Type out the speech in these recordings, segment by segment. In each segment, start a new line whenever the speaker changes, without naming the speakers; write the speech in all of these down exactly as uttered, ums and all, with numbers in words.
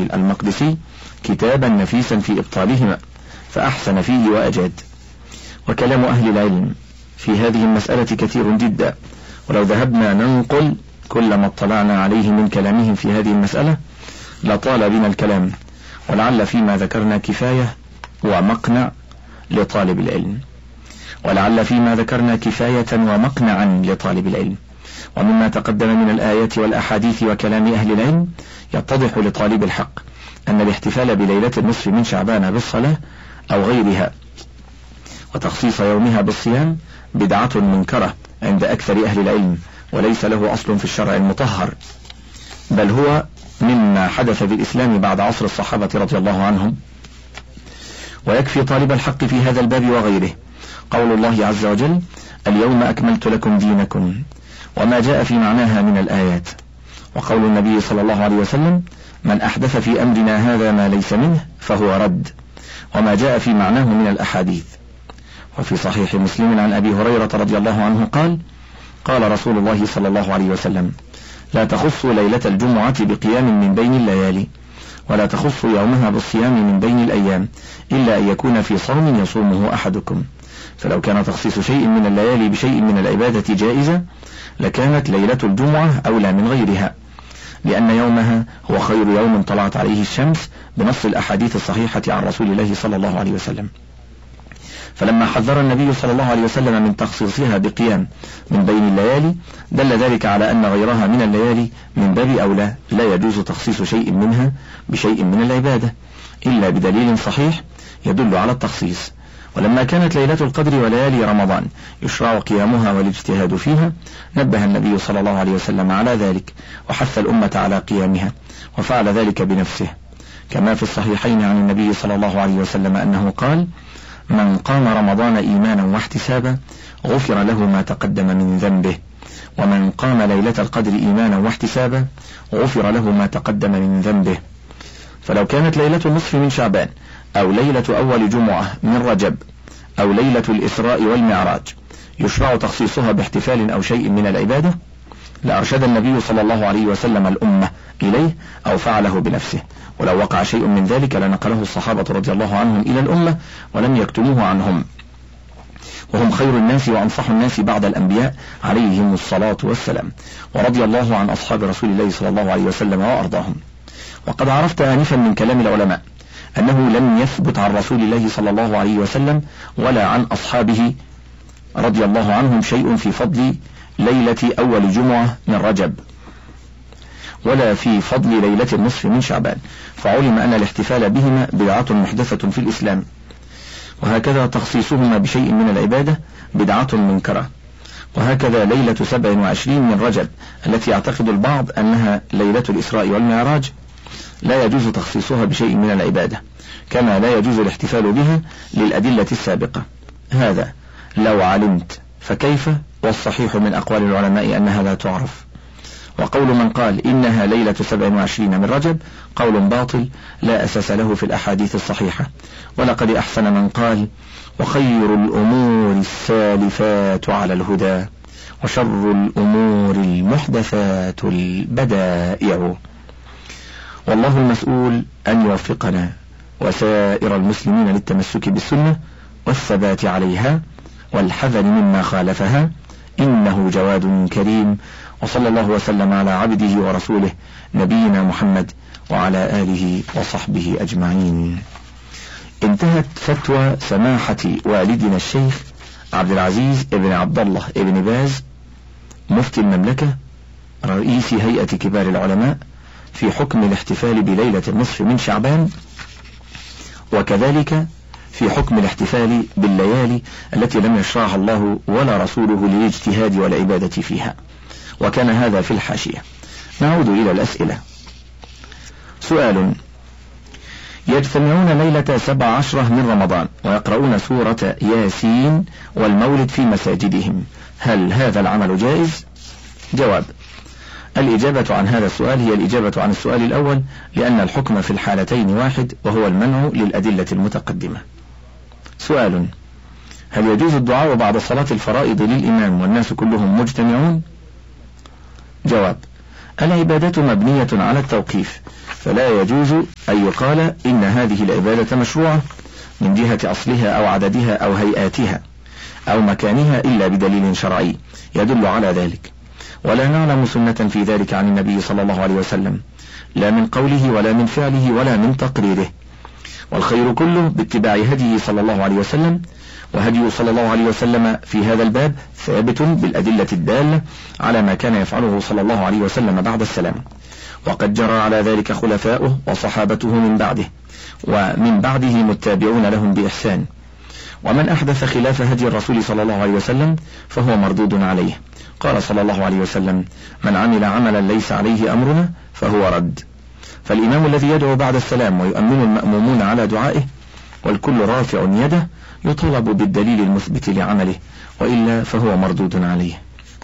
إسماعيل المقدسي كتابا نفيسا في إبطالهما فأحسن فيه وأجاد. وكلام أهل العلم في هذه المسألة كثير جدا، ولو ذهبنا ننقل كل ما اطلعنا عليه من كلامهم في هذه المسألة لطال بنا الكلام، ولعل فيما ذكرنا كفاية ومقنع لطالب العلم ولعل فيما ذكرنا كفاية ومقنعا لطالب العلم. ومما تقدم من الآيات والأحاديث وكلام أهل العلم يتضح لطالب الحق أن الاحتفال بليلة النصف من شعبان بالصلاة أو غيرها وتخصيص يومها بالصيام بدعة منكرة عند أكثر أهل العلم، وليس له أصل في الشرع المطهر، بل هو مما حدث بالإسلام بعد عصر الصحابة رضي الله عنهم. ويكفي طالب الحق في هذا الباب وغيره قول الله عز وجل: اليوم أكملت لكم دينكم، وما جاء في معناها من الآيات، وقول النبي صلى الله عليه وسلم: من أحدث في أمرنا هذا ما ليس منه فهو رد، وما جاء في معناه من الأحاديث. وفي صحيح مسلم عن أبي هريرة رضي الله عنه قال: قال رسول الله صلى الله عليه وسلم: لا تخصوا ليلة الجمعة بقيام من بين الليالي، ولا تخصوا يومها بالصيام من بين الأيام، إلا أن يكون في صوم يصومه أحدكم. فلو كان تخصيص شيء من الليالي بشيء من العبادة جائزة لكانت ليلة الجمعة أولى من غيرها، لأن يومها هو خير يوم طلعت عليه الشمس بنص الأحاديث الصحيحة عن رسول الله صلى الله عليه وسلم. فلما حذر النبي صلى الله عليه وسلم من تخصيصها بقيام من بين الليالي دل ذلك على أن غيرها من الليالي من باب أولى لا يجوز تخصيص شيء منها بشيء من العبادة إلا بدليل صحيح يدل على التخصيص. ولما كانت ليلة القدر وليالي رمضان يشرع قيامها والاجتهاد فيها نبه النبي صلى الله عليه وسلم على ذلك وحث الأمة على قيامها، وفعل ذلك بنفسه، كما في الصحيحين عن النبي صلى الله عليه وسلم أنه قال: من قام رمضان إيمانا واحتسابا غفر له ما تقدم من ذنبه، ومن قام ليلة القدر إيمانا واحتسابا غفر له ما تقدم من ذنبه. فلو كانت ليلة النصف من شعبان أو ليلة أول جمعة من رجب أو ليلة الإسراء والمعراج يشرع تخصيصها باحتفال أو شيء من العبادة لأرشد النبي صلى الله عليه وسلم الأمة إليه أو فعله بنفسه، ولو وقع شيء من ذلك لنقله الصحابة رضي الله عنهم إلى الأمة ولم يكتموه عنهم، وهم خير الناس وأنصح الناس بعد الأنبياء عليهم الصلاة والسلام، ورضي الله عن أصحاب رسول الله صلى الله عليه وسلم وأرضاهم. وقد عرفت آنفا من كلام العلماء أنه لم يثبت عن رسول الله صلى الله عليه وسلم ولا عن أصحابه رضي الله عنهم شيء في فضل ليلة أول جمعة من رجب ولا في فضل ليلة النصف من شعبان، فعلم أن الاحتفال بهما بدعة محدثة في الإسلام، وهكذا تخصيصهما بشيء من العبادة بدعة منكرة. وهكذا ليلة سبع وعشرين من رجب التي يعتقد البعض أنها ليلة الإسراء والمعراج لا يجوز تخصيصها بشيء من العبادة، كما لا يجوز الاحتفال بها للأدلة السابقة. هذا لو علمت فكيف، والصحيح من أقوال العلماء أنها لا تعرف. وقول من قال إنها ليلة سبع وعشرين من رجب قول باطل لا أساس له في الأحاديث الصحيحة. ولقد أحسن من قال: وخير الأمور السالفات على الهدى، وشر الأمور المحدثات البدائع. والله المسؤول أن يوفقنا وسائر المسلمين للتمسك بالسنة والثبات عليها والحذر مما خالفها، إنه جواد كريم. وصلى الله وسلم على عبده ورسوله نبينا محمد وعلى آله وصحبه أجمعين. انتهت فتوى سماحة والدنا الشيخ عبد العزيز ابن عبد الله ابن باز مفتي المملكة رئيس هيئة كبار العلماء في حكم الاحتفال بليلة النصف من شعبان، وكذلك في حكم الاحتفال بالليالي التي لم يشرعها الله ولا رسوله للاجتهاد والعبادة فيها. وكان هذا في الحاشية. نعود إلى الأسئلة. سؤال: يجتمعون ليلة سبع عشرة من رمضان ويقرؤون سورة ياسين والمولد في مساجدهم، هل هذا العمل جائز؟ جواب: الإجابة عن هذا السؤال هي الإجابة عن السؤال الأول، لأن الحكم في الحالتين واحد وهو المنع للأدلة المتقدمة. سؤال: هل يجوز الدعاء بعد صلاة الفرائض للإمام والناس كلهم مجتمعون؟ جواب: العبادة مبنية على التوقيف، فلا يجوز أن يقال إن هذه العبادة مشروعة من جهة أصلها أو عددها أو هيئاتها أو مكانها إلا بدليل شرعي يدل على ذلك، ولا نعلم سنة في ذلك عن النبي صلى الله عليه وسلم، لا من قوله ولا من فعله ولا من تقريره. والخير كله باتباع هديه صلى الله عليه وسلم، وهديه صلى الله عليه وسلم في هذا الباب ثابت بالأدلة الدالة على ما كان يفعله صلى الله عليه وسلم بعد السلام، وقد جرى على ذلك خلفاؤه وصحابته من بعده، ومن بعده متابعون لهم بإحسان. ومن أحدث خلاف هدي الرسول صلى الله عليه وسلم فهو مردود عليه. قال صلى الله عليه وسلم: من عمل عملا ليس عليه أمرنا فهو رد. فالإمام الذي يدعو بعد السلام ويؤمن المأمومون على دعائه والكل رافع يده يطالب بالدليل المثبت لعمله، وإلا فهو مردود عليه.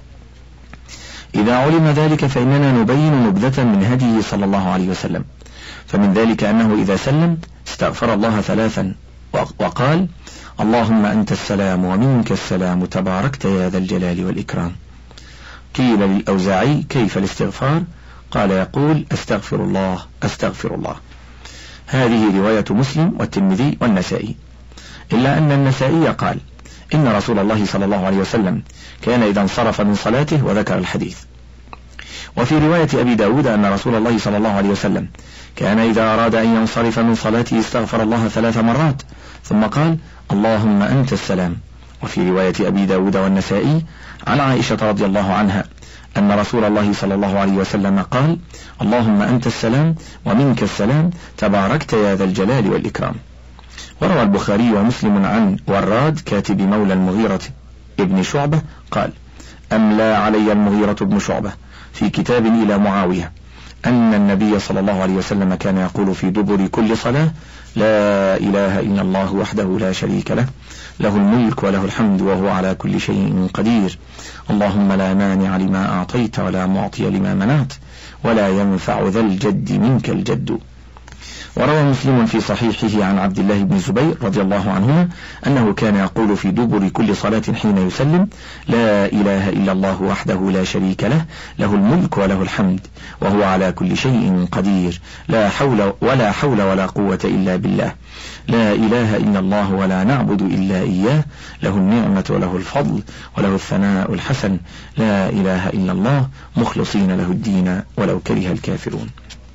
إذا علم ذلك فإننا نبين نبذة من هديه صلى الله عليه وسلم، فمن ذلك أنه إذا سلم استغفر الله ثلاثا وقال: اللهم أنت السلام ومنك السلام تباركت يا ذا الجلال والإكرام. قيل للأوزاعي: كيف الاستغفار؟ قال: يقول: أستغفر الله أستغفر الله. هذه رواية مسلم والترمذي والنسائي، إلا أن النسائي قال: إن رسول الله صلى الله عليه وسلم كان إذا انصرف من صلاته وذكر الحديث. وفي رواية أبي داود أن رسول الله صلى الله عليه وسلم كان إذا أراد أن ينصرف من صلاته استغفر الله ثلاث مرات ثم قال: اللهم أنت السلام. وفي رواية أبي داود والنسائي عن عائشة رضي الله عنها أن رسول الله صلى الله عليه وسلم قال: اللهم أنت السلام ومنك السلام تباركت يا ذا الجلال والإكرام. وروى البخاري ومسلم عن وراد كاتب مولى المغيرة ابن شعبة قال: أملى علي المغيرة بن شعبة في كتاب إلى معاوية أن النبي صلى الله عليه وسلم كان يقول في دبر كل صلاة: لا إله إلا الله وحده لا شريك له، له الملك وله الحمد وهو على كل شيء قدير، اللهم لا مانع لما أعطيت ولا معطي لما منعت ولا ينفع ذا الجد منك الجد. وروى مسلم في صحيحه عن عبد الله بن الزبير رضي الله عنهما أنه كان يقول في دبر كل صلاة حين يسلم: لا إله إلا الله وحده لا شريك له، له الملك وله الحمد وهو على كل شيء قدير، لا حول ولا حول ولا قوة إلا بالله، لا إله إلا الله ولا نعبد إلا إياه، له النعمة وله الفضل وله الثناء الحسن، لا إله إلا الله مخلصين له الدين ولو كره الكافرون.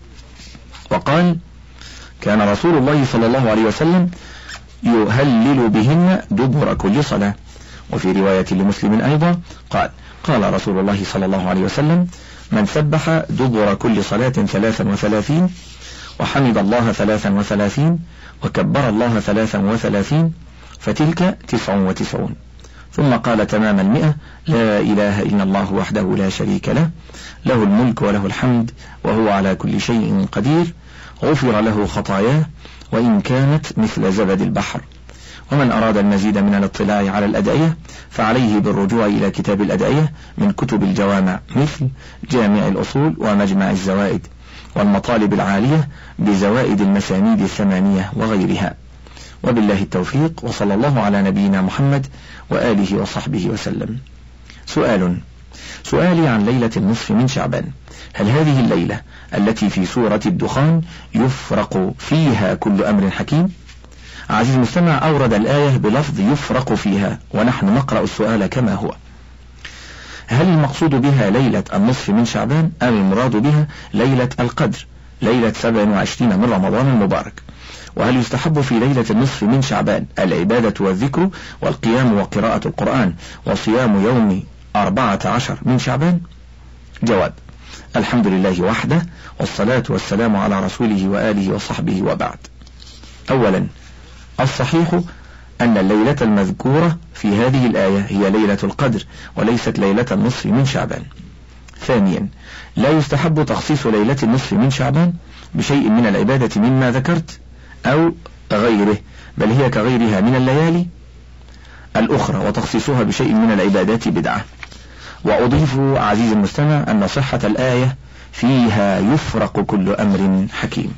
وقال: كان رسول الله صلى الله عليه وسلم يهلل بهن دبر كل صلاة. وفي رواية لمسلم أيضا قال: قال رسول الله صلى الله عليه وسلم: من سبح دبر كل صلاة ثلاثا وثلاثين وحمد الله ثلاثا وثلاثين وكبر الله ثلاثا وثلاثين فتلك تسع وتسعون. ثم قال تمام المئة: لا إله إلا الله وحده لا شريك له، له الملك وله الحمد وهو على كل شيء قدير، غفر له خطاياه وإن كانت مثل زبد البحر. ومن أراد المزيد من الاطلاع على الأدعية فعليه بالرجوع إلى كتاب الأدعية من كتب الجوامع مثل جامع الأصول ومجمع الزوائد والمطالب العالية بزوائد المسانيد الثمانية وغيرها. وبالله التوفيق، وصلى الله على نبينا محمد وآله وصحبه وسلم. سؤال سؤالي عن ليلة النصف من شعبان: هل هذه الليلة التي في سورة الدخان يفرق فيها كل أمر حكيم؟ عزيز المستمع، أورد الآية بلفظ يفرق فيها، ونحن نقرأ السؤال كما هو: هل المقصود بها ليلة النصف من شعبان أم المراد بها ليلة القدر ليلة سبع وعشرين من رمضان المبارك؟ وهل يستحب في ليلة النصف من شعبان العبادة والذكر والقيام وقراءة القرآن وصيام يوم أربعة عشر من شعبان؟ جواب: الحمد لله وحده، والصلاة والسلام على رسوله وآله وصحبه، وبعد. أولا، الصحيح أن الليلة المذكورة في هذه الآية هي ليلة القدر وليست ليلة النصف من شعبان. ثانيا، لا يستحب تخصيص ليلة النصف من شعبان بشيء من العبادة مما ذكرت أو غيره، بل هي كغيرها من الليالي الأخرى، وتخصيصها بشيء من العبادات بدعة. وأضيف عزيز المستمع أن صحة الآية فيها يفرق كل أمر حكيم.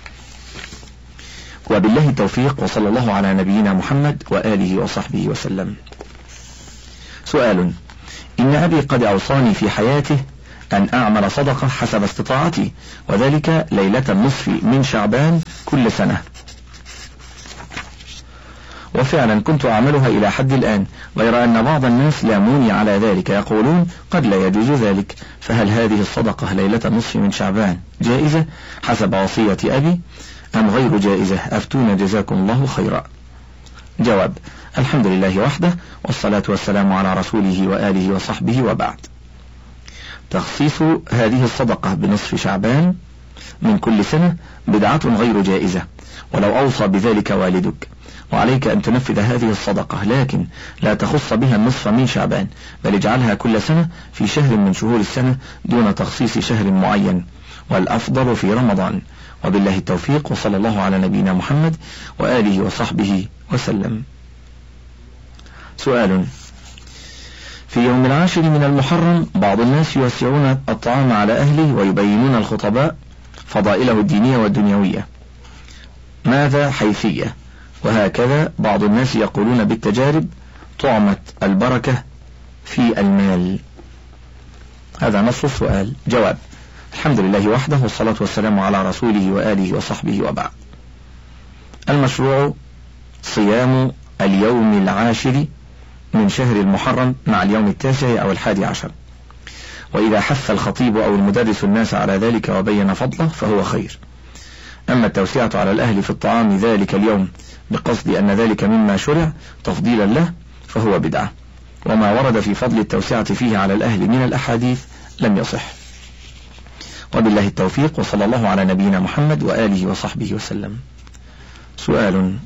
وبالله التوفيق، وصلى الله على نبينا محمد وآله وصحبه وسلم. سؤال: إن أبي قد أوصاني في حياته أن أعمل صدقة حسب استطاعتي، وذلك ليلة النصف من شعبان كل سنة. وفعلا كنت أعملها إلى حد الآن، غير أن بعض الناس لاموني على ذلك، يقولون قد لا يجوز ذلك، فهل هذه الصدقة ليلة النصف من شعبان جائزة حسب وصية أبي أم غير جائزة؟ أفتونا جزاكم الله خيرا. جواب: الحمد لله وحده، والصلاة والسلام على رسوله وآله وصحبه، وبعد. تخصيص هذه الصدقة بنصف شعبان من كل سنة بدعة غير جائزة، ولو أوصى بذلك والدك، وعليك أن تنفذ هذه الصدقة، لكن لا تخص بها النصف من شعبان، بل اجعلها كل سنة في شهر من شهور السنة دون تخصيص شهر معين، والأفضل في رمضان. وبالله التوفيق، وصلى الله على نبينا محمد وآله وصحبه وسلم. سؤال: في يوم العاشر من المحرم بعض الناس يوسعون الطعام على أهله ويبينون الخطباء فضائله الدينية والدنيوية، ماذا حيثية؟ وهكذا بعض الناس يقولون بالتجارب طعمت البركة في المال. هذا نص السؤال. جواب: الحمد لله وحده، والصلاة والسلام على رسوله وآله وصحبه، وبعد. المشروع صيام اليوم العاشر من شهر المحرم مع اليوم التاسع أو الحادي عشر، وإذا حث الخطيب أو المدرس الناس على ذلك وبين فضله فهو خير. أما التوسعة على الأهل في الطعام ذلك اليوم بقصد أن ذلك مما شرع تفضيلا له فهو بدعة، وما ورد في فضل التوسعة فيه على الأهل من الأحاديث لم يصح. وبالله التوفيق، وصلى الله على نبينا محمد وآله وصحبه وسلم. سؤال: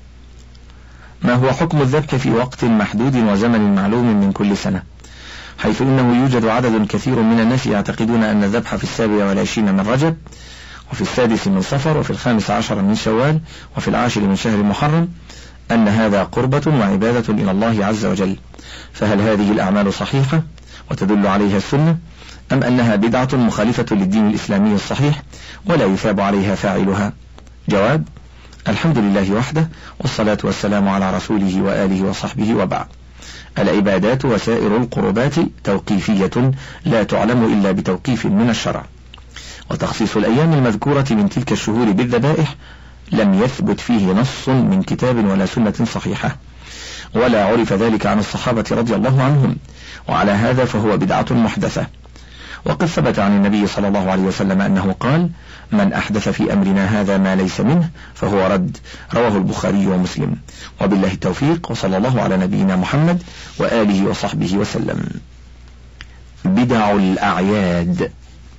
ما هو حكم الذبح في وقت محدود وزمن معلوم من كل سنة، حيث إنه يوجد عدد كثير من الناس يعتقدون أن الذبح في السابع والعشرين من رجب، وفي السادس من صفر، وفي الخامس عشر من شوال، وفي العاشر من شهر محرم، أن هذا قربة وعبادة إلى الله عز وجل، فهل هذه الأعمال صحيحة وتدل عليها السنة، أم أنها بدعة مخالفة للدين الإسلامي الصحيح ولا يثاب عليها فاعلها؟ جواب: الحمد لله وحده، والصلاة والسلام على رسوله وآله وصحبه، وبعد. العبادات وسائر القربات توقيفية لا تعلم إلا بتوقيف من الشرع، وتخصيص الأيام المذكورة من تلك الشهور بالذبائح لم يثبت فيه نص من كتاب ولا سنة صحيحة، ولا عرف ذلك عن الصحابة رضي الله عنهم، وعلى هذا فهو بدعة محدثة. وقد ثبت عن النبي صلى الله عليه وسلم أنه قال: من أحدث في أمرنا هذا ما ليس منه فهو رد، رواه البخاري ومسلم. وبالله التوفيق، وصلى الله على نبينا محمد وآله وصحبه وسلم. بدع الأعياد.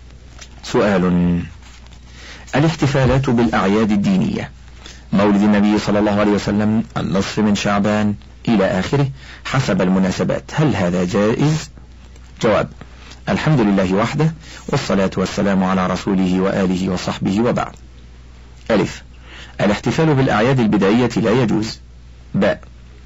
سؤال: الاحتفالات بالأعياد الدينية، مولد النبي صلى الله عليه وسلم، النصف من شعبان إلى آخره، حسب المناسبات، هل هذا جائز؟ جواب: الحمد لله وحده، والصلاة والسلام على رسوله وآله وصحبه، وبعد. ألف: الاحتفال بالأعياد البدعية لا يجوز. باء: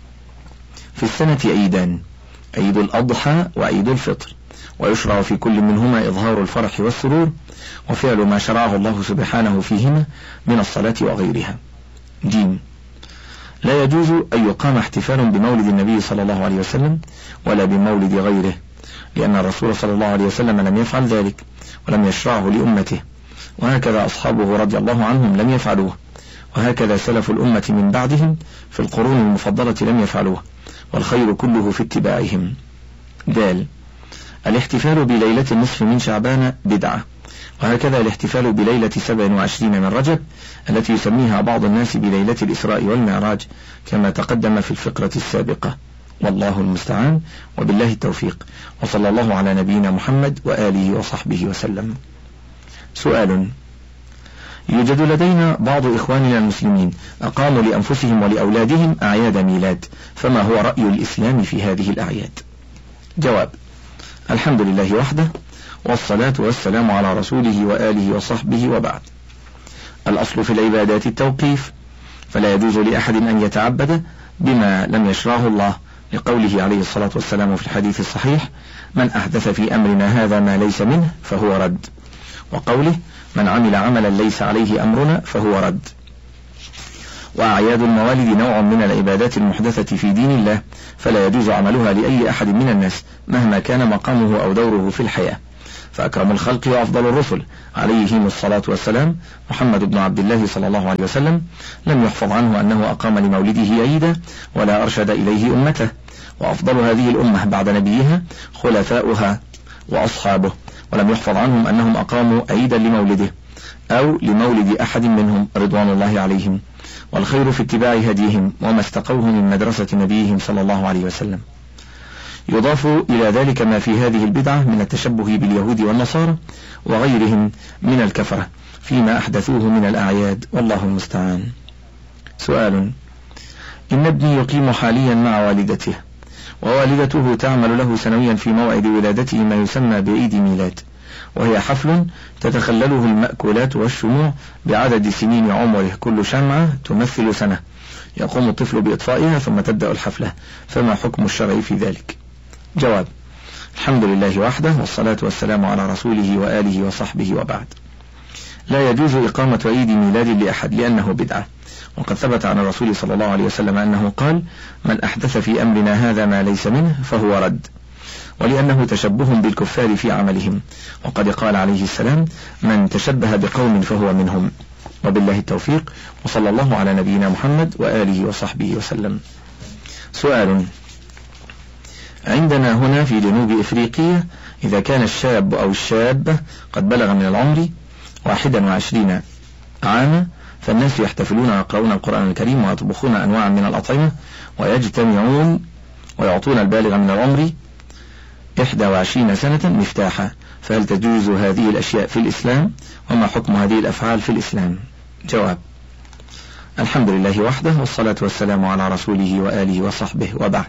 في السنة عيدان، عيد الأضحى وعيد الفطر، ويشرع في كل منهما إظهار الفرح والسرور وفعل ما شرعه الله سبحانه فيهما من الصلاة وغيرها. جيم: لا يجوز أن يقام احتفال بمولد النبي صلى الله عليه وسلم ولا بمولد غيره، لأن الرسول صلى الله عليه وسلم لم يفعل ذلك ولم يشرعه لأمته، وهكذا أصحابه رضي الله عنهم لم يفعلوه، وهكذا سلف الأمة من بعدهم في القرون المفضلة لم يفعلوه، والخير كله في اتباعهم. دال: الاحتفال بليلة النصف من شعبان بدعة، وهكذا الاحتفال بليلة سبع وعشرين من رجب التي يسميها بعض الناس بليلة الإسراء والمعراج كما تقدم في الفقرة السابقة، والله المستعان، وبالله التوفيق، وصلى الله على نبينا محمد وآله وصحبه وسلم. سؤال: يوجد لدينا بعض إخواننا المسلمين أقاموا لأنفسهم ولأولادهم أعياد ميلاد، فما هو رأي الإسلام في هذه الأعياد؟ جواب: الحمد لله وحده، والصلاة والسلام على رسوله وآله وصحبه، وبعد. الأصل في العبادات التوقيف، فلا يجوز لأحد أن يتعبد بما لم يشرعه الله، لقوله عليه الصلاة والسلام في الحديث الصحيح: من أحدث في أمرنا هذا ما ليس منه فهو رد، وقوله: من عمل عملا ليس عليه أمرنا فهو رد. وأعياد الموالد نوع من العبادات المحدثة في دين الله، فلا يجوز عملها لأي أحد من الناس مهما كان مقامه أو دوره في الحياة، فأكرم الخلق وأفضل الرسل عليهم الصلاة والسلام محمد بن عبد الله صلى الله عليه وسلم لم يحفظ عنه أنه أقام لمولده عيدا ولا أرشد إليه أمته، وأفضل هذه الأمة بعد نبيها خلفاؤها وأصحابه، ولم يحفظ عنهم أنهم أقاموا عيدا لمولده أو لمولد أحد منهم رضوان الله عليهم، والخير في اتباع هديهم وما استقوه من مدرسة نبيهم صلى الله عليه وسلم. يضاف إلى ذلك ما في هذه البدعة من التشبه باليهود والنصارى وغيرهم من الكفرة فيما أحدثوه من الأعياد، والله المستعان. سؤال: إن ابني يقيم حاليا مع والدته، ووالدته تعمل له سنويا في موعد ولادته ما يسمى بعيد ميلاد، وهي حفل تتخلله المأكولات والشموع بعدد سنين عمره، كل شمعة تمثل سنة، يقوم الطفل بإطفائها ثم تبدأ الحفلة، فما حكم الشرع في ذلك؟ جواب: الحمد لله وحده، والصلاة والسلام على رسوله وآله وصحبه، وبعد. لا يجوز إقامة عيد ميلاد لأحد لأنه بدعة، وقد ثبت عن الرسول صلى الله عليه وسلم أنه قال: من أحدث في أمرنا هذا ما ليس منه فهو رد، ولأنه تشبه بالكفار في عملهم، وقد قال عليه السلام: من تشبه بقوم فهو منهم. وبالله التوفيق، وصلى الله على نبينا محمد وآله وصحبه وسلم. سؤال: عندنا هنا في جنوب إفريقيا إذا كان الشاب أو الشابة قد بلغ من العمر واحدا وعشرين عاما فالناس يحتفلون ويقرؤون القرآن الكريم ويطبخون أنواعا من الأطعمة ويجتمعون ويعطون البالغ من العمر إحدى وعشرين سنة مفتاحا، فهل تجوز هذه الأشياء في الإسلام؟ وما حكم هذه الأفعال في الإسلام؟ جواب: الحمد لله وحده، والصلاة والسلام على رسوله وآله وصحبه، وبعد.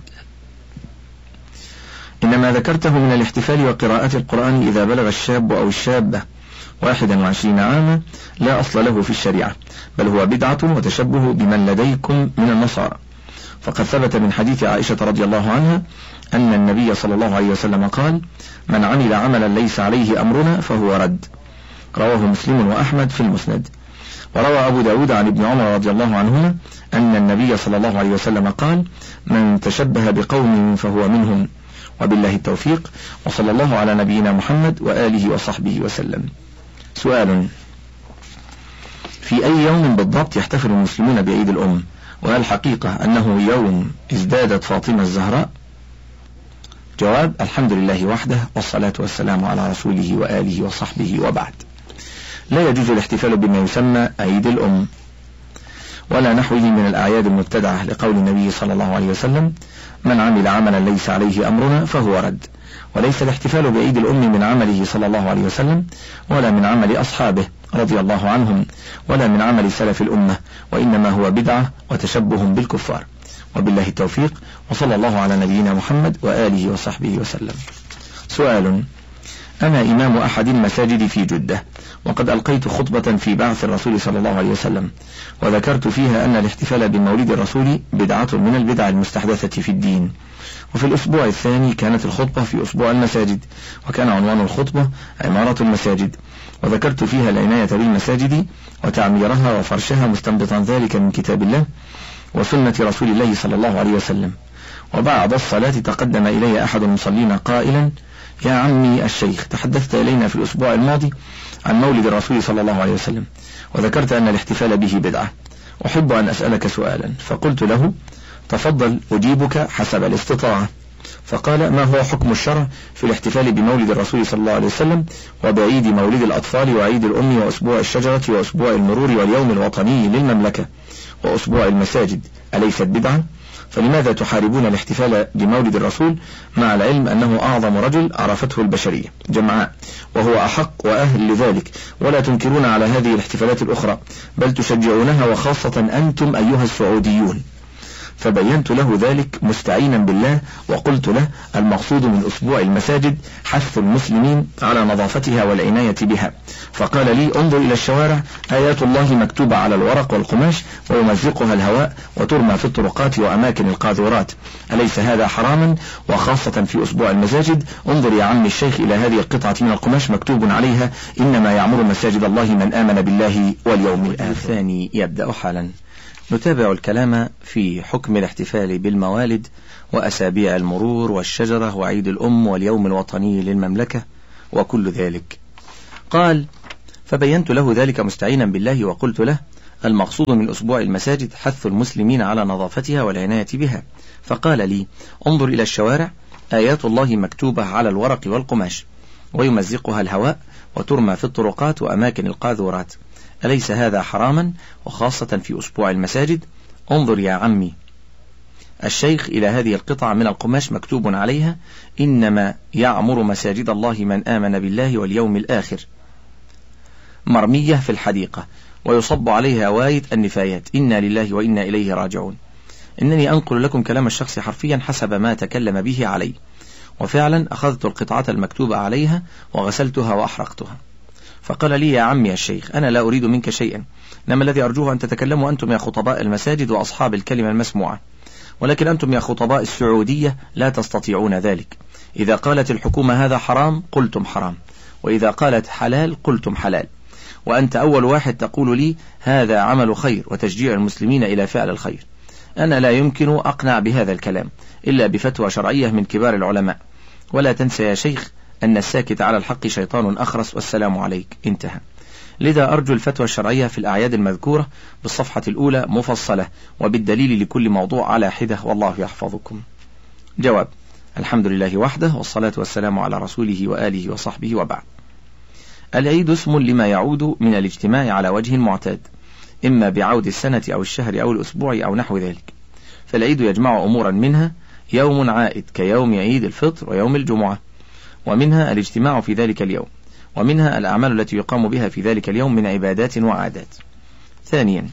إنما ذكرته من الاحتفال وقراءة القرآن إذا بلغ الشاب أو الشابة واحدا وعشرين عاما لا أصل له في الشريعة، بل هو بدعة وتشبه بمن لديكم من النصارى، فقد ثبت من حديث عائشة رضي الله عنها أن النبي صلى الله عليه وسلم قال: من عمل عملا ليس عليه أمرنا فهو رد، رواه مسلم وأحمد في المسند. وروى أبو داود عن ابن عمر رضي الله عنهما أن النبي صلى الله عليه وسلم قال: من تشبه بقوم فهو منهم. وبالله التوفيق، وصلى الله على نبينا محمد وآله وصحبه وسلم. سؤال: في أي يوم بالضبط يحتفل المسلمون بعيد الأم؟ وهل حقيقة أنه يوم ازدادت فاطمة الزهراء؟ جواب: الحمد لله وحده، والصلاة والسلام على رسوله وآله وصحبه، وبعد. لا يجوز الاحتفال بما يسمى عيد الأم ولا نحوه من الأعياد المبتدعة، لقول النبي صلى الله عليه وسلم: من عمل عملا ليس عليه أمرنا فهو رد. وليس الاحتفال بعيد الأم من عمله صلى الله عليه وسلم، ولا من عمل أصحابه رضي الله عنهم، ولا من عمل سلف الأمة، وإنما هو بدعة وتشبه بالكفار. وبالله التوفيق، وصلى الله على نبينا محمد وآله وصحبه وسلم. سؤال: أنا إمام أحد المساجد في جدة، وقد ألقيت خطبة في بعث الرسول صلى الله عليه وسلم، وذكرت فيها أن الاحتفال بمولد الرسول بدعة من البدع المستحدثة في الدين. وفي الأسبوع الثاني كانت الخطبة في أسبوع المساجد، وكان عنوان الخطبة عمارة المساجد، وذكرت فيها العناية بالمساجد وتعميرها وفرشها، مستنبطا ذلك من كتاب الله وسنة رسول الله صلى الله عليه وسلم. وبعد الصلاة تقدم إلي أحد المصلين قائلا: يا عمي الشيخ، تحدثت إلينا في الأسبوع الماضي عن مولد الرسول صلى الله عليه وسلم، وذكرت أن الاحتفال به بدعة، أحب أن أسألك سؤالا. فقلت له: تفضل أجيبك حسب الاستطاعة. فقال: ما هو حكم الشرع في الاحتفال بمولد الرسول صلى الله عليه وسلم وبعيد مولد الأطفال وعيد الأم وأسبوع الشجرة وأسبوع المرور واليوم الوطني للمملكة وأسبوع المساجد، أليست بدعة؟ فلماذا تحاربون الاحتفال بمولد الرسول مع العلم أنه أعظم رجل عرفته البشرية جمعاء، وهو أحق وأهل لذلك، ولا تنكرون على هذه الاحتفالات الأخرى، بل تشجعونها، وخاصة أنتم أيها السعوديون؟ فبينت له ذلك مستعينا بالله، وقلت له: المقصود من أسبوع المساجد حث المسلمين على نظافتها والعناية بها. فقال لي: انظر إلى الشوارع، آيات الله مكتوبة على الورق والقماش ويمزقها الهواء وترمى في الطرقات وأماكن القاذورات، أليس هذا حراما؟ وخاصة في أسبوع المساجد. انظر يا عم الشيخ إلى هذه القطعة من القماش مكتوب عليها: إنما يعمر مساجد الله من آمن بالله واليوم الآخر. الثاني يبدأ حالا. نتابع الكلام في حكم الاحتفال بالموالد وأسابيع المرور والشجرة وعيد الأم واليوم الوطني للمملكة وكل ذلك. قال: فبينت له ذلك مستعينا بالله وقلت له: المقصود من أسبوع المساجد حث المسلمين على نظافتها والعناية بها. فقال لي: انظر إلى الشوارع، آيات الله مكتوبة على الورق والقماش، ويمزقها الهواء وترمى في الطرقات وأماكن القاذورات، أليس هذا حراما، وخاصة في أسبوع المساجد؟ انظر يا عمي الشيخ إلى هذه القطعة من القماش مكتوب عليها: إنما يعمر مساجد الله من آمن بالله واليوم الآخر، مرمية في الحديقة، ويصب عليها واية النفايات: إنا لله وإنا إليه راجعون. إنني أنقل لكم كلام الشخص حرفيا حسب ما تكلم به علي، وفعلا أخذت القطعة المكتوبة عليها وغسلتها وأحرقتها. فقال لي: يا عمي الشيخ، أنا لا أريد منك شيئا، إنما الذي أرجوه أن تتكلموا أنتم يا خطباء المساجد وأصحاب الكلمة المسموعة، ولكن أنتم يا خطباء السعودية لا تستطيعون ذلك. إذا قالت الحكومة هذا حرام قلتم حرام، وإذا قالت حلال قلتم حلال، وأنت أول واحد تقول لي هذا عمل خير وتشجيع المسلمين إلى فعل الخير. أنا لا يمكن أقنع بهذا الكلام إلا بفتوى شرعية من كبار العلماء. ولا تنسى يا شيخ أن الساكت على الحق شيطان أخرس، والسلام عليك. انتهى. لذا أرجو الفتوى الشرعية في الأعياد المذكورة بالصفحة الأولى مفصلة وبالدليل لكل موضوع على حدة، والله يحفظكم. جواب: الحمد لله وحده، والصلاة والسلام على رسوله وآله وصحبه، وبعد. العيد اسم لما يعود من الاجتماع على وجه معتاد، إما بعود السنة أو الشهر أو الأسبوع أو نحو ذلك. فالعيد يجمع أمورا، منها يوم عائد كيوم عيد الفطر ويوم الجمعة، ومنها الاجتماع في ذلك اليوم، ومنها الأعمال التي يقام بها في ذلك اليوم من عبادات وعادات. ثانيا،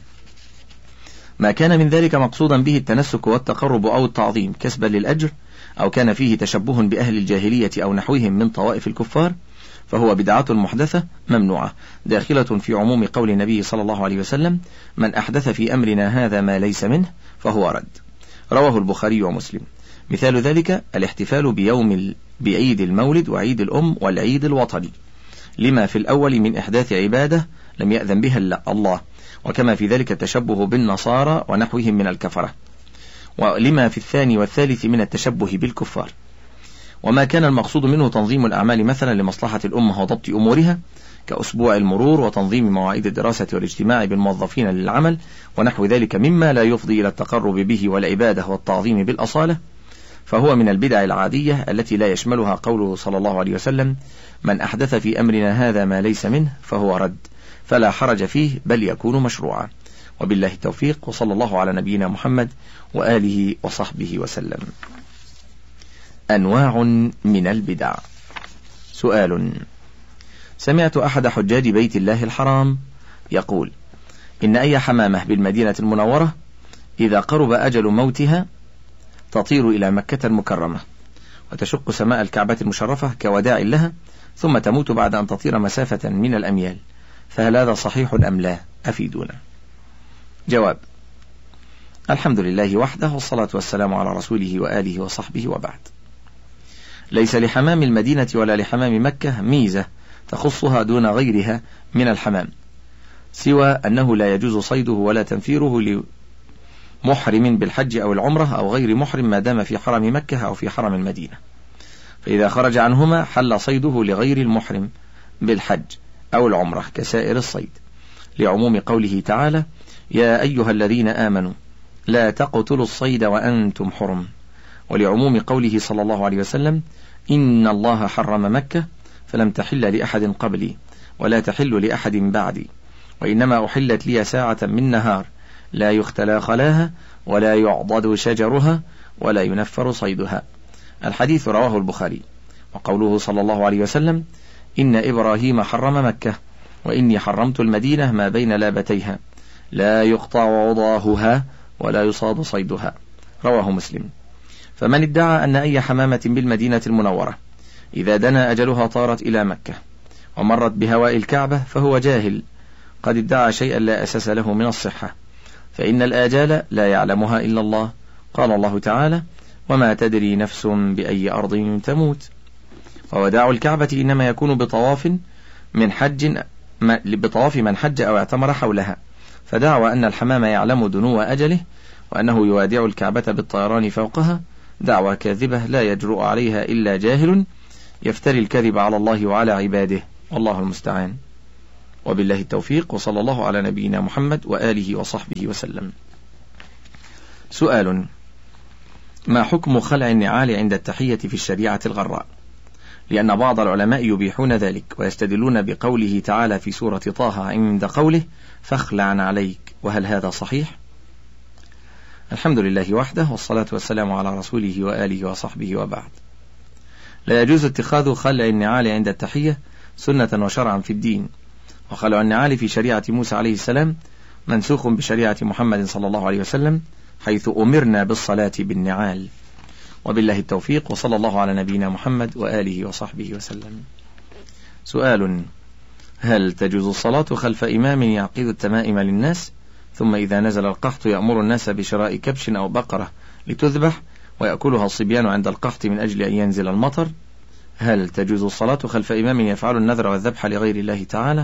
ما كان من ذلك مقصودا به التنسك والتقرب أو التعظيم كسبا للأجر، أو كان فيه تشبه بأهل الجاهلية أو نحوهم من طوائف الكفار، فهو بدعة محدثة ممنوعة داخلة في عموم قول النبي صلى الله عليه وسلم: من أحدث في أمرنا هذا ما ليس منه فهو رد. رواه البخاري ومسلم. مثال ذلك الاحتفال بيوم ال... بعيد المولد وعيد الأم والعيد الوطني، لما في الأول من إحداث عبادة لم يأذن بها الله، وكما في ذلك التشبه بالنصارى ونحوهم من الكفرة، ولما في الثاني والثالث من التشبه بالكفار. وما كان المقصود منه تنظيم الأعمال مثلا لمصلحة الأمة وضبط أمورها، كأسبوع المرور وتنظيم مواعيد الدراسة والاجتماع بالموظفين للعمل ونحو ذلك مما لا يفضي إلى التقرب به والعبادة والتعظيم بالأصالة، فهو من البدع العادية التي لا يشملها قوله صلى الله عليه وسلم: من أحدث في أمرنا هذا ما ليس منه فهو رد، فلا حرج فيه بل يكون مشروعا. وبالله التوفيق، وصلى الله على نبينا محمد وآله وصحبه وسلم. أنواع من البدع. سؤال: سمعت أحد حجاج بيت الله الحرام يقول إن أي حمامة بالمدينة المنورة إذا قرب أجل موتها تطير إلى مكة المكرمة وتشق سماء الكعبة المشرفة كوداع لها، ثم تموت بعد أن تطير مسافة من الأميال، فهل هذا صحيح أم لا؟ أفيدونا. جواب: الحمد لله وحده، والصلاة والسلام على رسوله وآله وصحبه، وبعد. ليس لحمام المدينة ولا لحمام مكة ميزة تخصها دون غيرها من الحمام، سوى أنه لا يجوز صيده ولا تنفيره لمحرم بالحج أو العمرة أو غير محرم ما دام في حرم مكة أو في حرم المدينة، فإذا خرج عنهما حل صيده لغير المحرم بالحج أو العمرة كسائر الصيد، لعموم قوله تعالى: يا أيها الذين آمنوا لا تقتلوا الصيد وأنتم حرم، ولعموم قوله صلى الله عليه وسلم: إن الله حرم مكة فلم تحل لأحد قبلي ولا تحل لأحد بعدي، وإنما أحلت لي ساعة من نهار لا يختلى خلاها ولا يعضد شجرها ولا ينفر صيدها. الحديث رواه البخاري. وقوله صلى الله عليه وسلم: إن إبراهيم حرم مكة وإني حرمت المدينة ما بين لابتيها لا يقطع عضاهها ولا يصاد صيدها، رواه مسلم. فمن ادعى أن أي حمامة بالمدينة المنورة إذا دنا أجلها طارت إلى مكة ومرت بهواء الكعبة فهو جاهل، قد ادعى شيئا لا أساس له من الصحة، فإن الآجال لا يعلمها إلا الله. قال الله تعالى: وما تدري نفس بأي أرض تموت. ووداع الكعبة إنما يكون بطواف من حج بطواف من حج أو اعتمر حولها، فدعوى أن الحمام يعلم دنو أجله وأنه يوادع الكعبة بالطيران فوقها دعوى كاذبة لا يجرؤ عليها إلا جاهل يفتري الكذب على الله وعلى عباده، والله المستعان، وبالله التوفيق، وصلى الله على نبينا محمد وآله وصحبه وسلم. سؤال: ما حكم خلع النعال عند التحية في الشريعة الغراء؟ لأن بعض العلماء يبيحون ذلك ويستدلون بقوله تعالى في سورة طه عند قوله فاخلع عليك، وهل هذا صحيح؟ الحمد لله وحده، والصلاة والسلام على رسوله وآله وصحبه وبعد. لا يجوز اتخاذ خلع النعال عند التحية سنة وشرعا في الدين، وخلع النعال في شريعة موسى عليه السلام منسوخ بشريعة محمد صلى الله عليه وسلم، حيث أمرنا بالصلاة بالنعال، وبالله التوفيق، وصلى الله على نبينا محمد وآله وصحبه وسلم. سؤال: هل تجوز الصلاة خلف إمام يعقد التمائم للناس، ثم إذا نزل القحط يأمر الناس بشراء كبش أو بقرة لتذبح ويأكلها الصبيان عند القحط من أجل أن ينزل المطر؟ هل تجوز الصلاة خلف إمام يفعل النذر والذبح لغير الله تعالى؟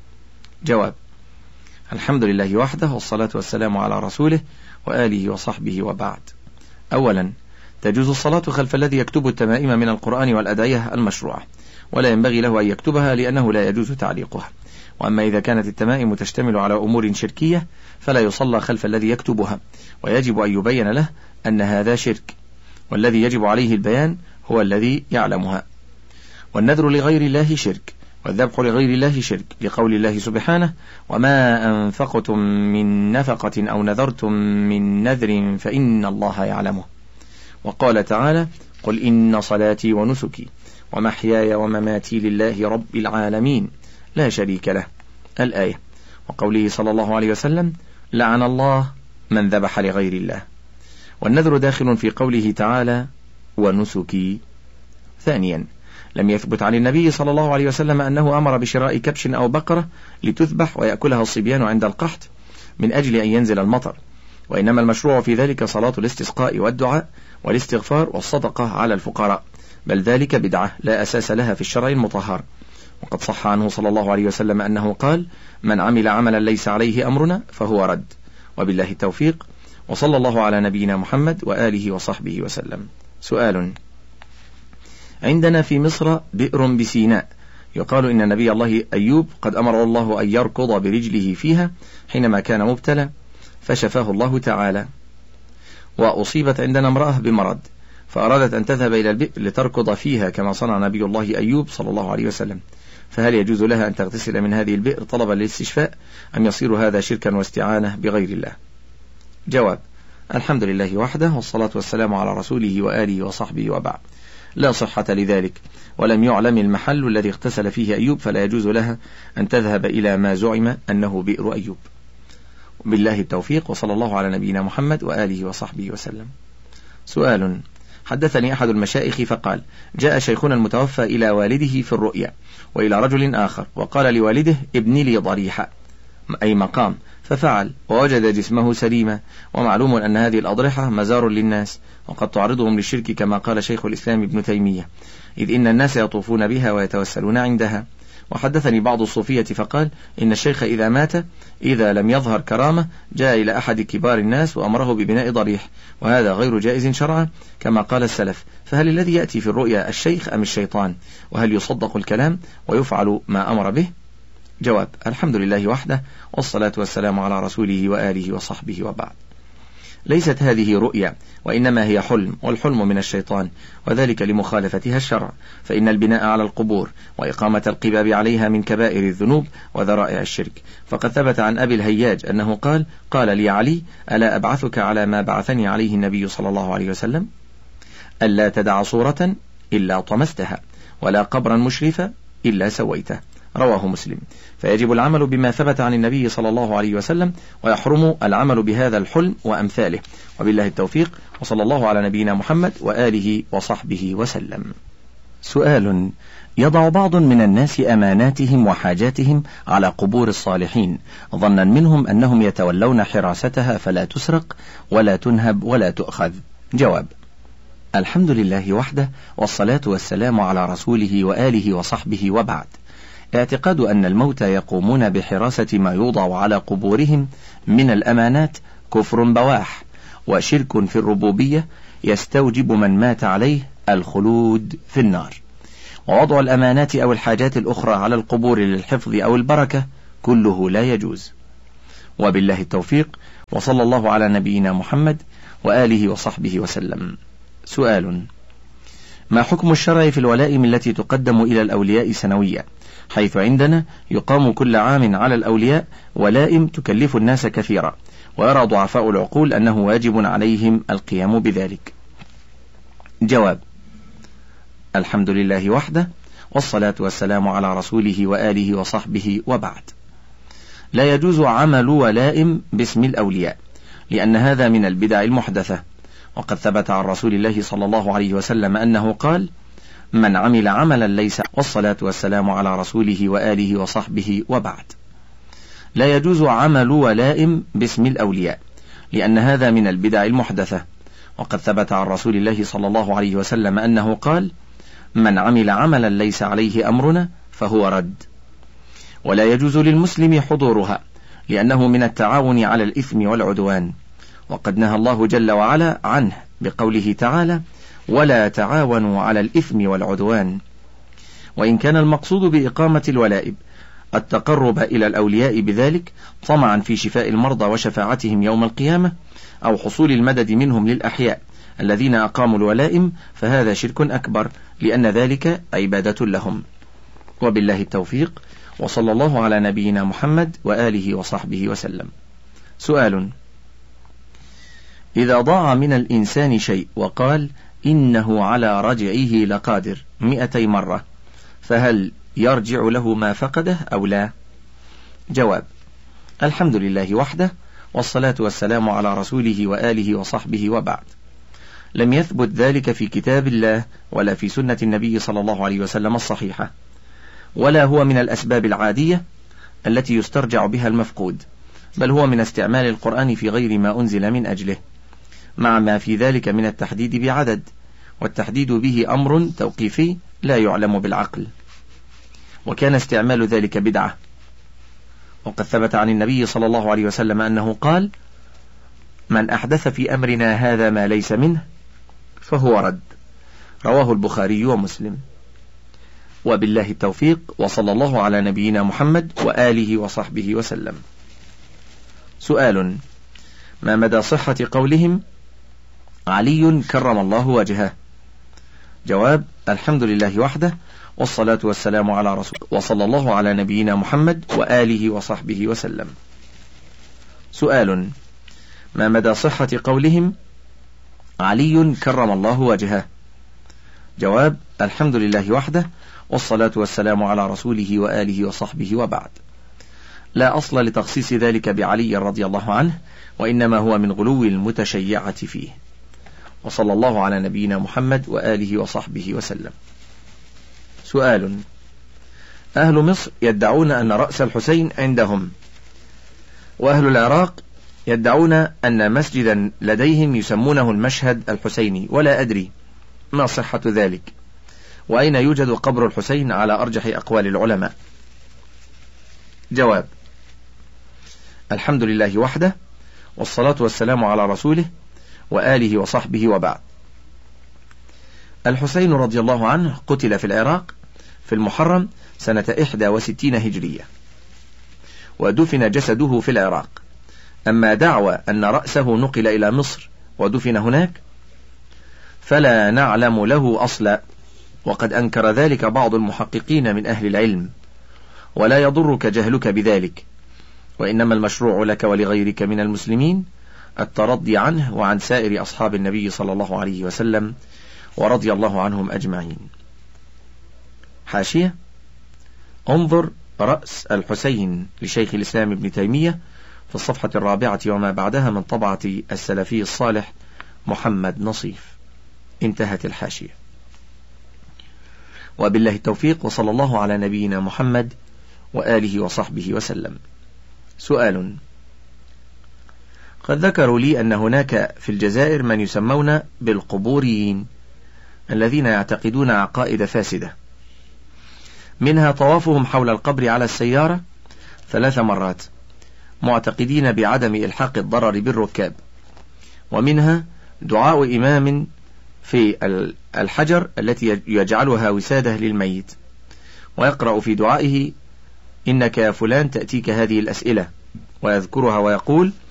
جواب: الحمد لله وحده، والصلاة والسلام على رسوله وآله وصحبه وبعد. أولا، تجوز الصلاة خلف الذي يكتب التمائم من القرآن والأدعية المشروعة، ولا ينبغي له أن يكتبها لأنه لا يجوز تعليقها. وأما إذا كانت التمائم تشتمل على أمور شركية فلا يصلى خلف الذي يكتبها، ويجب أن يبين له أن هذا شرك، والذي يجب عليه البيان هو الذي يعلمها. والنذر لغير الله شرك، والذبح لغير الله شرك، لقول الله سبحانه: وما أنفقتم من نفقة أو نذرتم من نذر فإن الله يعلمه. وقال تعالى: قل إن صلاتي ونسكي ومحياي ومماتي لله رب العالمين لا شريك له، الآية. وقوله صلى الله عليه وسلم: لعن الله من ذبح لغير الله. والنذر داخل في قوله تعالى: ونسكي. ثانيا، لم يثبت عن النبي صلى الله عليه وسلم أنه أمر بشراء كبش أو بقرة لتذبح ويأكلها الصبيان عند القحط من أجل أن ينزل المطر، وإنما المشروع في ذلك صلاة الاستسقاء والدعاء والاستغفار والصدقة على الفقراء، بل ذلك بدعة لا أساس لها في الشرع المطهر. وقد صح عنه صلى الله عليه وسلم أنه قال: من عمل عملا ليس عليه أمرنا فهو رد، وبالله التوفيق، وصلى الله على نبينا محمد وآله وصحبه وسلم. سؤال: عندنا في مصر بئر بسيناء يقال إن نبي الله أيوب قد أمر الله أن يركض برجله فيها حينما كان مبتلى فشفاه الله تعالى، وأصيبت عندنا امرأة بمرض فأرادت أن تذهب إلى البئر لتركض فيها كما صنع نبي الله أيوب صلى الله عليه وسلم، فهل يجوز لها أن تغتسل من هذه البئر طلبا للاستشفاء، أم يصير هذا شركا واستعانة بغير الله؟ جواب: الحمد لله وحده، والصلاة والسلام على رسوله وآله وصحبه وبعد. لا صحة لذلك، ولم يعلم المحل الذي اغتسل فيه أيوب، فلا يجوز لها أن تذهب إلى ما زعم أنه بئر أيوب. بالله التوفيق، وصلى الله على نبينا محمد وآله وصحبه وسلم. سؤال: حدثني أحد المشايخ فقال: جاء شيخنا المتوفى إلى والده في الرؤيا وإلى رجل آخر، وقال لوالده: ابني لي ضريحة أي مقام، ففعل ووجد جسمه سليما. ومعلوم أن هذه الأضرحة مزار للناس، وقد تعرضهم للشرك كما قال شيخ الإسلام ابن تيمية، إذ إن الناس يطوفون بها ويتوسلون عندها. وحدثني بعض الصوفية فقال: إن الشيخ إذا مات إذا لم يظهر كرامة جاء إلى أحد كبار الناس وأمره ببناء ضريح، وهذا غير جائز شرعا كما قال السلف. فهل الذي يأتي في الرؤيا الشيخ أم الشيطان؟ وهل يصدق الكلام ويفعل ما أمر به؟ جواب: الحمد لله وحده، والصلاة والسلام على رسوله وآله وصحبه وبعد. ليست هذه رؤيا، وإنما هي حلم، والحلم من الشيطان، وذلك لمخالفتها الشرع، فإن البناء على القبور وإقامة القباب عليها من كبائر الذنوب وذرائع الشرك. فقد ثبت عن أبي الهياج أنه قال: قال لي علي: ألا أبعثك على ما بعثني عليه النبي صلى الله عليه وسلم؟ ألا تدع صورة إلا طمستها، ولا قبرا مشرفا إلا سويته، رواه مسلم. فيجب العمل بما ثبت عن النبي صلى الله عليه وسلم، ويحرم العمل بهذا الحلم وأمثاله، وبالله التوفيق، وصلى الله على نبينا محمد وآله وصحبه وسلم. سؤال: يضع بعض من الناس أماناتهم وحاجاتهم على قبور الصالحين ظنا منهم أنهم يتولون حراستها فلا تسرق ولا تنهب ولا تؤخذ. جواب: الحمد لله وحده، والصلاة والسلام على رسوله وآله وصحبه وبعد. اعتقاد أن الموتى يقومون بحراسة ما يوضع على قبورهم من الأمانات كفر بواح وشرك في الربوبية يستوجب من مات عليه الخلود في النار. ووضع الأمانات أو الحاجات الأخرى على القبور للحفظ أو البركة كله لا يجوز. وبالله التوفيق، وصلى الله على نبينا محمد وآله وصحبه وسلم. سؤال: ما حكم الشرع في الولائم التي تقدم إلى الأولياء سنويا، حيث عندنا يقام كل عام على الأولياء ولائم تكلف الناس كثيرا، ويرى ضعفاء العقول أنه واجب عليهم القيام بذلك؟ جواب: الحمد لله وحده، والصلاة والسلام على رسوله وآله وصحبه، وبعد. لا يجوز عمل ولائم باسم الأولياء، لأن هذا من البدع المحدثة، وقد ثبت عن رسول الله صلى الله عليه وسلم أنه قال: من عمل عملا ليس. والصلاة والسلام على رسوله وآله وصحبه، وبعد. لا يجوز عمل ولائم باسم الأولياء، لأن هذا من البدع المحدثة، وقد ثبت عن رسول الله صلى الله عليه وسلم أنه قال: من عمل عملا ليس عليه أمرنا فهو رد. ولا يجوز للمسلم حضورها، لأنه من التعاون على الإثم والعدوان، وقد نهى الله جل وعلا عنه بقوله تعالى: ولا تعاونوا على الإثم والعدوان. وإن كان المقصود بإقامة الولائم التقرب إلى الأولياء بذلك طمعا في شفاء المرضى وشفاعتهم يوم القيامة، أو حصول المدد منهم للأحياء الذين أقاموا الولائم، فهذا شرك أكبر، لأن ذلك عبادة لهم. وبالله التوفيق، وصلى الله على نبينا محمد وآله وصحبه وسلم. سؤال: إذا ضاع من الإنسان شيء وقال إنه على رجعه لقادر مئتي مرة، فهل يرجع له ما فقده أو لا؟ جواب: الحمد لله وحده، والصلاة والسلام على رسوله وآله وصحبه، وبعد. لم يثبت ذلك في كتاب الله ولا في سنة النبي صلى الله عليه وسلم الصحيحة، ولا هو من الأسباب العادية التي يسترجع بها المفقود، بل هو من استعمال القرآن في غير ما أنزل من أجله، مع ما في ذلك من التحديد بعدد، والتحديد به أمر توقيفي لا يعلم بالعقل، وكان استعمال ذلك بدعة. وقد ثبت عن النبي صلى الله عليه وسلم أنه قال: من أحدث في أمرنا هذا ما ليس منه فهو رد. رواه البخاري ومسلم. وبالله التوفيق، وصلى الله على نبينا محمد وآله وصحبه وسلم. سؤال: ما مدى صحة قولهم علي كرم الله وجهه؟ جواب: الحمد لله وحده، والصلاة والسلام على رسول، وصلى الله على نبينا محمد وآله وصحبه وسلم. سؤال: ما مدى صحة قولهم علي كرم الله وجهه؟ جواب: الحمد لله وحده، والصلاة والسلام على رسوله وآله وصحبه، وبعد. لا أصل لتخصيص ذلك بعلي رضي الله عنه، وإنما هو من غلو المتشيعة فيه. وصلى الله على نبينا محمد وآله وصحبه وسلم. سؤال: أهل مصر يدعون أن رأس الحسين عندهم، وأهل العراق يدعون أن مسجدا لديهم يسمونه المشهد الحسيني، ولا أدري ما صحة ذلك، وأين يوجد قبر الحسين على أرجح أقوال العلماء؟ جواب: الحمد لله وحده، والصلاة والسلام على رسوله وآله وصحبه، وبعد. الحسين رضي الله عنه قتل في العراق في المحرم سنة إحدى وستين هجرية، ودفن جسده في العراق. أما دعوى أن رأسه نقل إلى مصر ودفن هناك فلا نعلم له أصلا، وقد أنكر ذلك بعض المحققين من أهل العلم، ولا يضرك جهلك بذلك، وإنما المشروع لك ولغيرك من المسلمين الترضي عنه وعن سائر أصحاب النبي صلى الله عليه وسلم ورضي الله عنهم أجمعين. حاشية: انظر رأس الحسين لشيخ الإسلام ابن تيمية في الصفحة الرابعة وما بعدها من طبعة السلفي الصالح محمد نصيف. انتهت الحاشية. وبالله التوفيق، وصلى الله على نبينا محمد وآله وصحبه وسلم. سؤال: قد ذكروا لي أن هناك في الجزائر من يسمون بالقبوريين الذين يعتقدون عقائد فاسدة، منها طوافهم حول القبر على السيارة ثلاث مرات معتقدين بعدم إلحاق الضرر بالركاب، ومنها دعاء إمام في الحجر التي يجعلها وسادة للميت، ويقرأ في دعائه: إنك يا فلان تأتيك هذه الأسئلة، ويذكرها ويقول: